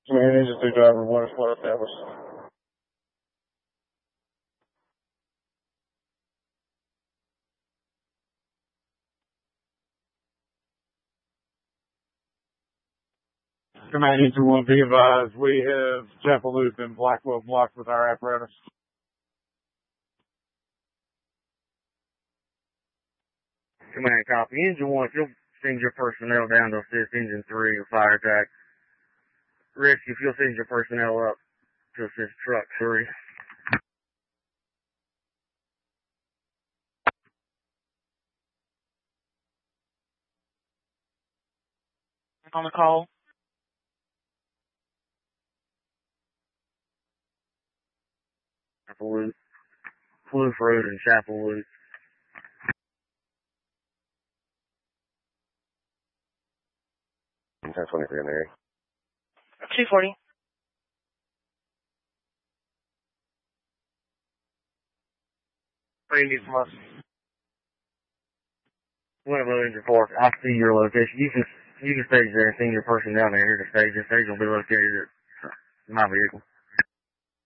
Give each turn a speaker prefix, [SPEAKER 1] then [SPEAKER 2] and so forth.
[SPEAKER 1] Man, engine 2 driver 1 is what established. Command Engine 1, be advised, we have Chapel Loop and Blackwell blocked with our apparatus.
[SPEAKER 2] Command copy. Engine 1, if you'll send your personnel down to assist Engine 3 or fire attack. Rescue, if you'll send your personnel up to assist Truck 3.
[SPEAKER 3] On the call.
[SPEAKER 2] Chapel Loop. Kloof Road and Chapel Loop.
[SPEAKER 4] 1023 in the area.
[SPEAKER 3] 240.
[SPEAKER 1] What do you need from us?
[SPEAKER 2] Winnebago Engine 4, I see your location. You can stage there and send your person down there here to stage. The stage will be located at my vehicle.